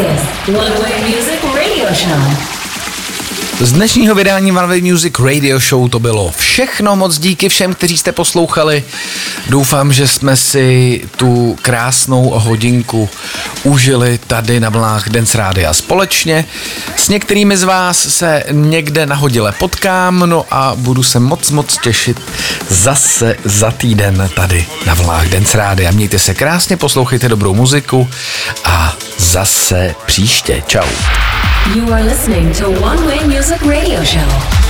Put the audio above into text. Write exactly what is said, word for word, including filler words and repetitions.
is One Way Music Radio Show. Z dnešního vydání One Way Music Radio Show to bylo všechno. Moc díky všem, kteří jste poslouchali. Doufám, že jsme si tu krásnou hodinku užili tady na vlnách Dance Rádia společně. S některými z vás se někde nahodile potkám, no a budu se moc, moc těšit zase za týden tady na vlnách Dance Rádia. Mějte se krásně, poslouchejte dobrou muziku a zase příště. Čau. You are listening to One Way Music Radio Show.